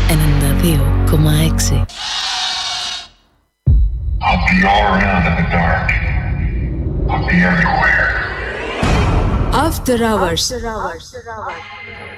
92,6. I'll be all around in the dark. I'll be everywhere. After Hours.